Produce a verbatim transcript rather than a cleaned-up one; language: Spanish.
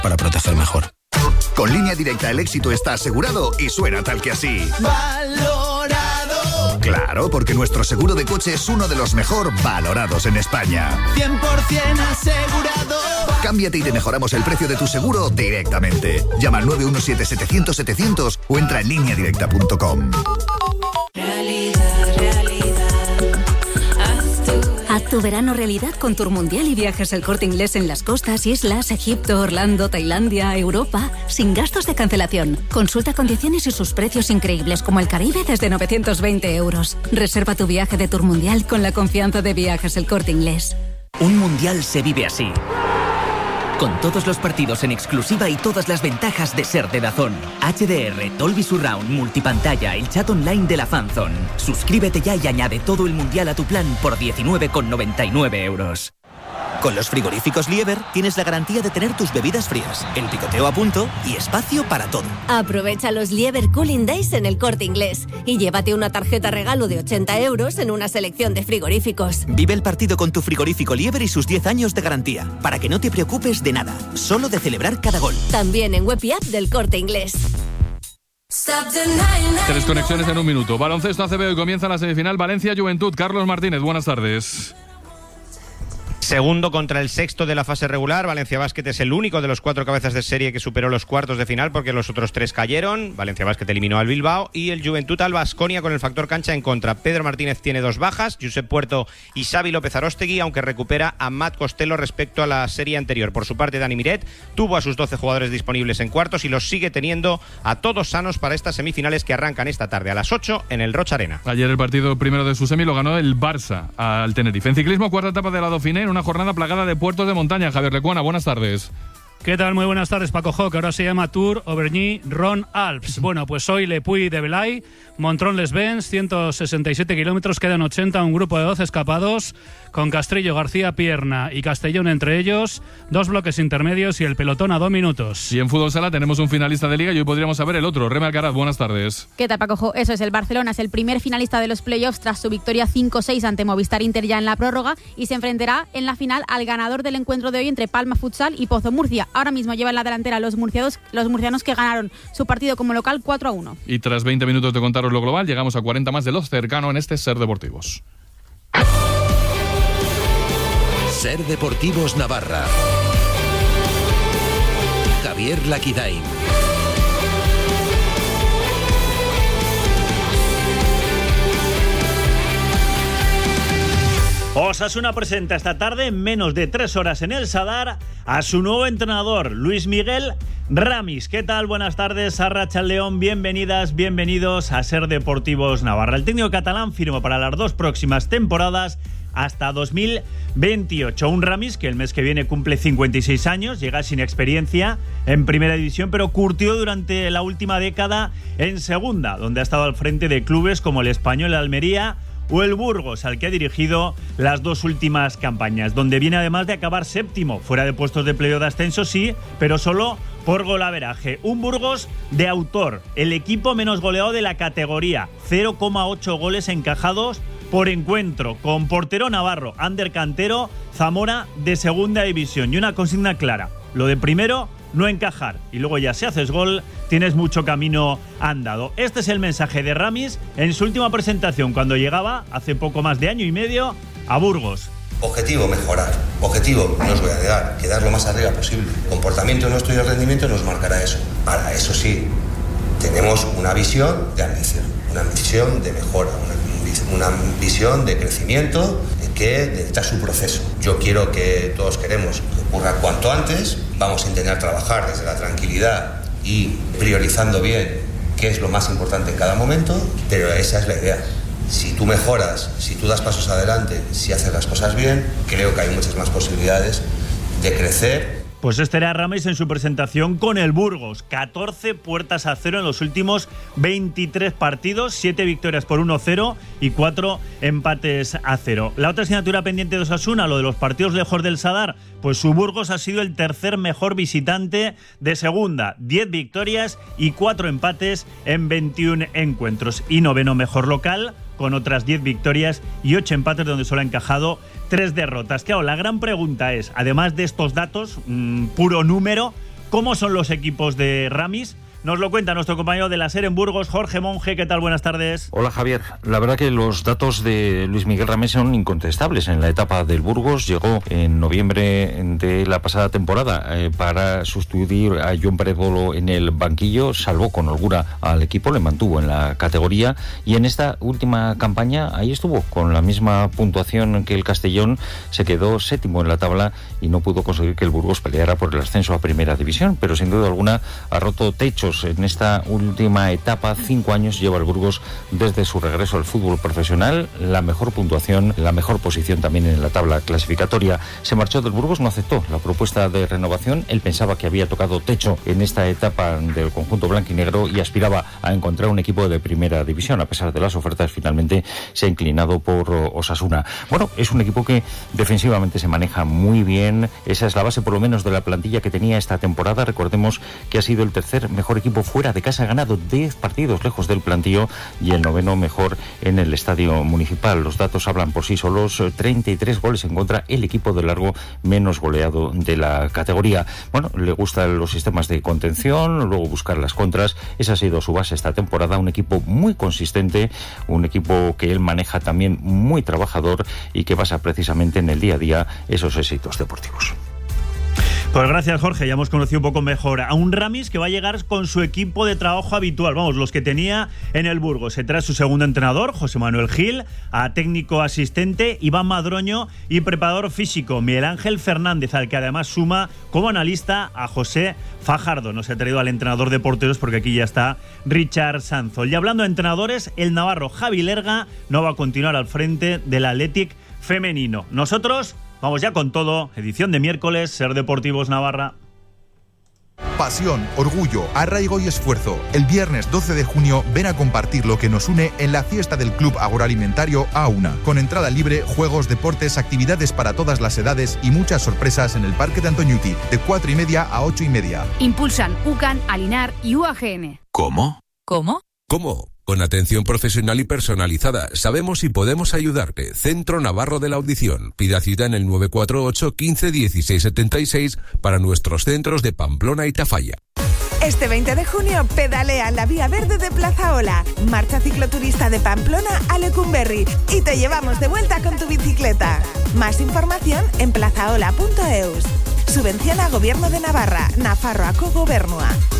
para proteger mejor. Con Línea Directa el éxito está asegurado y suena tal que así. ¡Valorado! Claro, porque nuestro seguro de coche es uno de los mejor valorados en España. cien por ciento asegurado. Cámbiate y te mejoramos el precio de tu seguro directamente. Llama al nueve uno siete setecientos setecientos o entra en línea directa punto com. Realidad, realidad. Haz tu... Haz tu verano realidad con Tour Mundial y Viajes El Corte Inglés en las costas, islas, Egipto, Orlando, Tailandia, Europa, sin gastos de cancelación. Consulta condiciones y sus precios increíbles como el Caribe desde novecientos veinte euros. Reserva tu viaje de Tour Mundial con la confianza de Viajes El Corte Inglés. Un mundial se vive así. Con todos los partidos en exclusiva y todas las ventajas de ser de DAZN. H D R, Dolby Surround, multipantalla, el chat online de la Fanzone. Suscríbete ya y añade todo el mundial a tu plan por diecinueve con noventa y nueve euros. Con los frigoríficos Lieber tienes la garantía de tener tus bebidas frías, el picoteo a punto y espacio para todo. Aprovecha los Lieber Cooling Days en El Corte Inglés y llévate una tarjeta regalo de ochenta euros en una selección de frigoríficos. Vive el partido con tu frigorífico Lieber y sus diez años de garantía, para que no te preocupes de nada, solo de celebrar cada gol. También en web y app del Corte Inglés. Tres conexiones en un minuto. Baloncesto A C B, hoy comienza la semifinal Valencia-Juventud. Carlos Martínez, buenas tardes. Segundo contra el sexto de la fase regular. Valencia Basket es el único de los cuatro cabezas de serie que superó los cuartos de final porque los otros tres cayeron. Valencia Basket eliminó al Bilbao y el Juventud al Baskonia con el factor cancha en contra. Pedro Martínez tiene dos bajas, Josep Puerto y Xavi López Aróstegui, aunque recupera a Matt Costello respecto a la serie anterior. Por su parte, Dani Miret tuvo a sus doce jugadores disponibles en cuartos y los sigue teniendo a todos sanos para estas semifinales que arrancan esta tarde a las ocho en el Roch Arena. Ayer el partido primero de su semi lo ganó el Barça al Tenerife. En ciclismo, cuarta etapa de la Dauphiné en una jornada plagada de puertos de montaña. Javier Lecuona, buenas tardes. ¿Qué tal? Muy buenas tardes, Paco Jo, que ahora se llama Tour Auvergne Rhône Alps. Bueno, pues hoy Le Puy de Velay, Montrón-les-Bains, ciento sesenta y siete kilómetros, quedan ochenta, un grupo de doce escapados, con Castrillo, García Pierna y Castellón entre ellos, dos bloques intermedios y el pelotón a dos minutos. Y en fútbol sala tenemos un finalista de liga y hoy podríamos saber el otro. Reme Alcaraz, buenas tardes. ¿Qué tal, Paco Jo? Eso es, el Barcelona es el primer finalista de los playoffs tras su victoria cinco seis ante Movistar Inter ya en la prórroga y se enfrentará en la final al ganador del encuentro de hoy entre Palma Futsal y Pozo Murcia. Ahora mismo llevan la delantera los murcianos, los murcianos que ganaron su partido como local cuatro a uno. Y tras veinte minutos de contaros lo global, llegamos a cuarenta más de los cercano en este Ser Deportivos. Ser Deportivos Navarra. Javier Laquidain. Osasuna presenta esta tarde, en menos de tres horas en el Sadar, a su nuevo entrenador, Luis Miguel Ramis. ¿Qué tal? Buenas tardes, Arratsaldeon, bienvenidas, bienvenidos a Ser Deportivos Navarra. El técnico catalán firma para las dos próximas temporadas hasta dos mil veintiocho. Un Ramis que el mes que viene cumple cincuenta y seis años, llega sin experiencia en primera división, pero curtió durante la última década en segunda, donde ha estado al frente de clubes como el Español, el Almería o el Burgos, al que ha dirigido las dos últimas campañas, donde viene además de acabar séptimo, fuera de puestos de playoff de ascenso, sí, pero solo por golaveraje. Un Burgos de autor, el equipo menos goleado de la categoría, cero coma ocho goles encajados por encuentro, con portero navarro, Ander Cantero, Zamora de segunda división, y una consigna clara, lo de primero, no encajar, y luego ya si haces gol tienes mucho camino andado. Este es el mensaje de Ramis en su última presentación cuando llegaba hace poco más de año y medio a Burgos. Objetivo, mejorar. Objetivo, no os voy a negar, quedar lo más arriba posible. Comportamiento nuestro y el rendimiento nos marcará eso. Ahora, eso sí, tenemos una visión de ambición, una visión de mejora, una, una visión de crecimiento que necesita su proceso. Yo quiero que todos queremos que ocurra cuanto antes. Vamos a intentar trabajar desde la tranquilidad y priorizando bien qué es lo más importante en cada momento, pero esa es la idea. Si tú mejoras, si tú das pasos adelante, si haces las cosas bien, creo que hay muchas más posibilidades de crecer. Pues este era Ramis en su presentación con el Burgos. catorce puertas a cero en los últimos veintitrés partidos, siete victorias por uno cero y cuatro empates a cero. La otra asignatura pendiente de Osasuna, lo de los partidos lejos del Sadar, pues su Burgos ha sido el tercer mejor visitante de segunda. diez victorias y cuatro empates en veintiún encuentros. Y noveno mejor local, con otras diez victorias y ocho empates, donde solo ha encajado tres derrotas. Claro, la gran pregunta es, además de estos datos, mmm, puro número, ¿Cómo son los equipos de Ramis? Nos lo cuenta nuestro compañero de la SER en Burgos, Jorge Monge. ¿Qué tal? Buenas tardes. Hola, Javier. La verdad que los datos de Luis Miguel Ramis son incontestables. En la etapa del Burgos llegó en noviembre de la pasada temporada eh, para sustituir a John Pérez Bolo en el banquillo. Salvó con holgura al equipo, le mantuvo en la categoría y en esta última campaña ahí estuvo con la misma puntuación que el Castellón. Se quedó séptimo en la tabla y no pudo conseguir que el Burgos peleara por el ascenso a Primera División, pero sin duda alguna ha roto techos. En esta última etapa, cinco años lleva el Burgos desde su regreso al fútbol profesional, la mejor puntuación, la mejor posición también en la tabla clasificatoria. Se marchó del Burgos, no aceptó la propuesta de renovación. Él pensaba que había tocado techo en esta etapa del conjunto blanquinegro y aspiraba a encontrar un equipo de Primera División. A pesar de las ofertas, finalmente se ha inclinado por Osasuna. Bueno, es un equipo que defensivamente se maneja muy bien. Esa es la base, por lo menos, de la plantilla que tenía esta temporada. Recordemos que ha sido el tercer mejor equipo fuera de casa, ha ganado diez partidos lejos del plantío y el noveno mejor en el estadio municipal. Los datos hablan por sí solos, treinta y tres goles en contra, el equipo de largo menos goleado de la categoría. Bueno, le gustan los sistemas de contención, luego buscar las contras. Esa ha sido su base esta temporada, un equipo muy consistente, un equipo que él maneja también muy trabajador y que basa precisamente en el día a día esos éxitos deportivos. Pues gracias, Jorge. Ya hemos conocido un poco mejor a un Ramis que va a llegar con su equipo de trabajo habitual. Vamos, los que tenía en el Burgos. Se trae su segundo entrenador, José Manuel Gil, a técnico asistente, Iván Madroño, y preparador físico, Miguel Ángel Fernández, al que además suma como analista a José Fajardo. No se ha traído al entrenador de porteros porque aquí ya está Richard Sanzol. Y hablando de entrenadores, el navarro Javi Lerga no va a continuar al frente del Athletic femenino. Nosotros vamos ya con todo, edición de miércoles, SER Deportivos Navarra. Pasión, orgullo, arraigo y esfuerzo. El viernes doce de junio ven a compartir lo que nos une en la fiesta del Club Agroalimentario A U N A. Con entrada libre, juegos, deportes, actividades para todas las edades y muchas sorpresas en el Parque de Antoñuti, de cuatro y media a ocho y media. Impulsan UCAN, Alinar y U A G N. ¿Cómo? ¿Cómo? ¿Cómo? Con atención profesional y personalizada, sabemos y podemos ayudarte. Centro Navarro de la Audición. Pida cita en el nueve cuatro ocho, quince, dieciséis setenta y seis para nuestros centros de Pamplona y Tafalla. Este veinte de junio pedalea en la Vía Verde de Plaza Ola. Marcha cicloturista de Pamplona a Lecumberri y te llevamos de vuelta con tu bicicleta. Más información en plazaola punto eus. Subvenciona Gobierno de Navarra, Nafarroako Gobernua.